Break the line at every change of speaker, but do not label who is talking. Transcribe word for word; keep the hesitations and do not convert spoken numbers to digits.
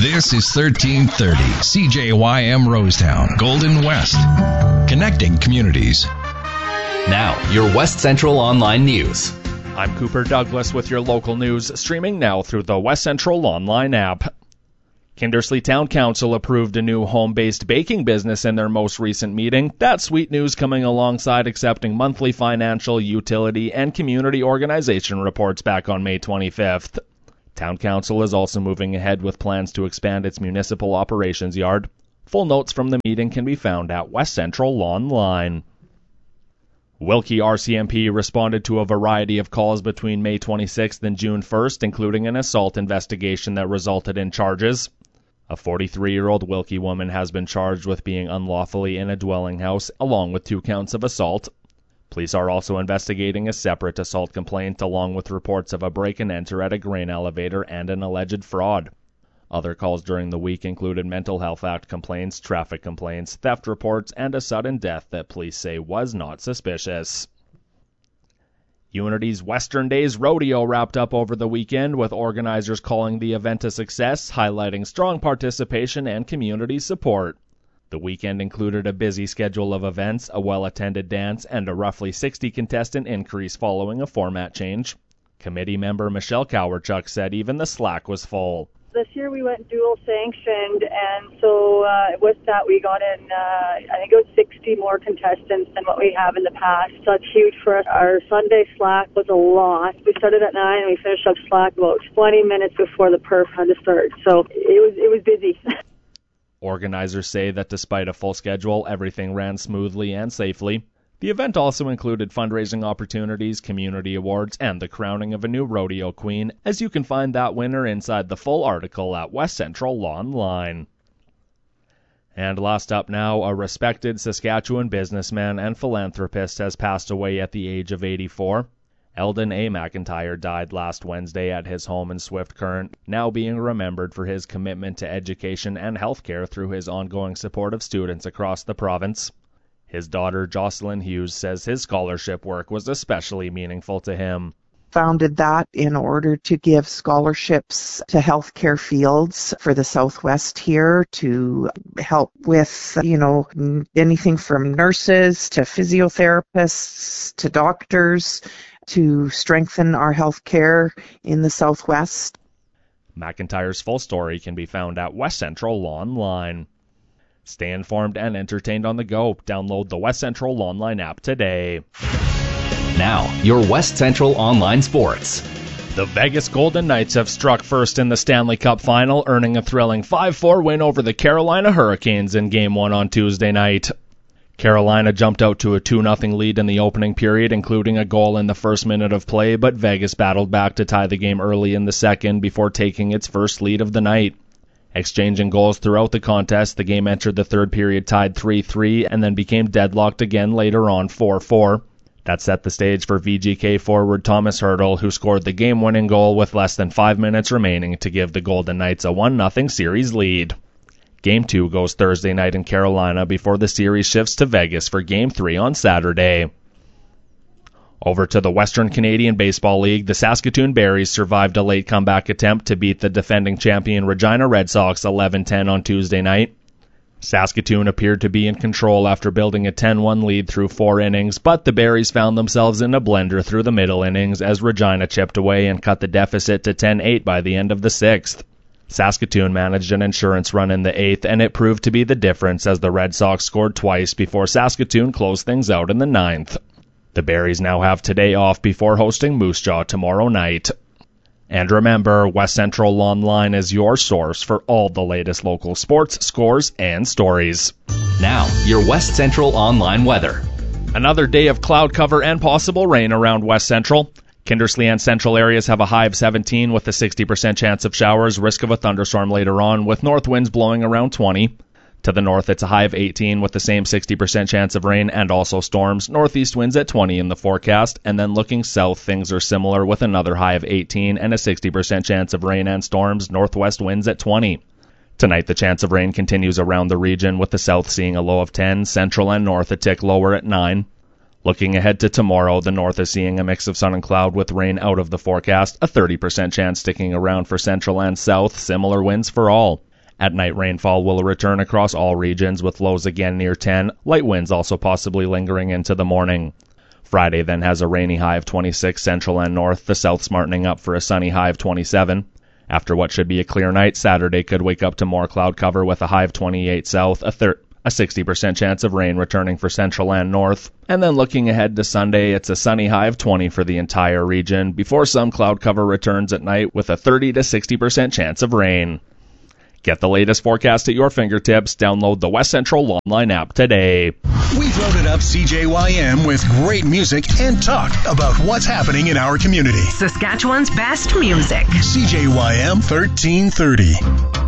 This is thirteen thirty C J Y M Rosetown, Golden West, connecting communities.
Now, your West Central Online News.
I'm Cooper Douglas with your local news, streaming now through the West Central Online app. Kindersley Town Council approved a new home-based baking business in their most recent meeting. That's sweet news coming alongside accepting monthly financial, utility, and community organization reports back on May twenty-fifth. Town Council is also moving ahead with plans to expand its municipal operations yard. Full notes from the meeting can be found at West Central Online. Wilkie R C M P responded to a variety of calls between May twenty-sixth and June first, including an assault investigation that resulted in charges. A forty-three-year-old Wilkie woman has been charged with being unlawfully in a dwelling house, along with two counts of assault. Police are also investigating a separate assault complaint, along with reports of a break-and-enter at a grain elevator and an alleged fraud. Other calls during the week included Mental Health Act complaints, traffic complaints, theft reports, and a sudden death that police say was not suspicious. Unity's Western Days Rodeo wrapped up over the weekend, with organizers calling the event a success, highlighting strong participation and community support. The weekend included a busy schedule of events, a well-attended dance, and a roughly sixty contestant increase following a format change. Committee member Michelle Cowerchuk said even the slack was full.
This year we went dual sanctioned, and so uh, with that we got in, uh, I think it was sixty more contestants than what we have in the past. So that's huge for us. Our Sunday slack was a lot. We started at nine and we finished up slack about twenty minutes before the perf had to start. So it was it was busy.
Organizers say that despite a full schedule, everything ran smoothly and safely. The event also included fundraising opportunities, community awards, and the crowning of a new rodeo queen, as you can find that winner inside the full article at West Central Online. And last up now, a respected Saskatchewan businessman and philanthropist has passed away at the age of eighty-four. Eldon A. McIntyre died last Wednesday at his home in Swift Current, now being remembered for his commitment to education and healthcare through his ongoing support of students across the province. His daughter, Jocelyn Hughes, says his scholarship work was especially meaningful to him.
Founded that in order to give scholarships to healthcare fields for the Southwest here to help with, you know, anything from nurses to physiotherapists to doctors to strengthen our healthcare in the Southwest.
McIntyre's full story can be found at West Central Online. Stay informed and entertained on the go. Download the West Central Online app today.
Now, your West Central Online Sports.
The Vegas Golden Knights have struck first in the Stanley Cup Final, earning a thrilling five four win over the Carolina Hurricanes in Game one on Tuesday night. Carolina jumped out to a two nothing lead in the opening period, including a goal in the first minute of play, but Vegas battled back to tie the game early in the second before taking its first lead of the night. Exchanging goals throughout the contest, the game entered the third period tied three three and then became deadlocked again later on four four. That set the stage for V G K forward Thomas Hertl, who scored the game-winning goal with less than five minutes remaining to give the Golden Knights a one nothing series lead. Game two goes Thursday night in Carolina before the series shifts to Vegas for Game three on Saturday. Over to the Western Canadian Baseball League, the Saskatoon Berries survived a late comeback attempt to beat the defending champion Regina Red Sox eleven ten on Tuesday night. Saskatoon appeared to be in control after building a ten one lead through four innings, but the Berries found themselves in a blender through the middle innings as Regina chipped away and cut the deficit to ten eight by the end of the sixth. Saskatoon managed an insurance run in the eighth, and it proved to be the difference as the Red Sox scored twice before Saskatoon closed things out in the ninth. The Berries now have today off before hosting Moose Jaw tomorrow night. And remember, West Central Online is your source for all the latest local sports, scores, and stories.
Now, your West Central Online weather.
Another day of cloud cover and possible rain around West Central. Kindersley and central areas have a high of seventeen with a sixty percent chance of showers, risk of a thunderstorm later on, with north winds blowing around twenty. To the north, it's a high of eighteen with the same sixty percent chance of rain and also storms. Northeast winds at twenty in the forecast, and then looking south, things are similar with another high of eighteen and a sixty percent chance of rain and storms. Northwest winds at twenty. Tonight, the chance of rain continues around the region, with the south seeing a low of ten, central and north a tick lower at nine. Looking ahead to tomorrow, the north is seeing a mix of sun and cloud with rain out of the forecast, a thirty percent chance sticking around for central and south, similar winds for all. At night, rainfall will return across all regions with lows again near ten, light winds also possibly lingering into the morning. Friday then has a rainy high of twenty-six central and north, the south smartening up for a sunny high of twenty-seven. After what should be a clear night, Saturday could wake up to more cloud cover with a high of twenty-eight south, a thir- a sixty percent chance of rain returning for central and north. And then looking ahead to Sunday, it's a sunny high of twenty for the entire region, before some cloud cover returns at night with a thirty to sixty percent chance of rain. Get the latest forecast at your fingertips. Download the West Central online app today.
We've loaded up C J Y M with great music and talk about what's happening in our community.
Saskatchewan's best music.
C J Y M thirteen thirty.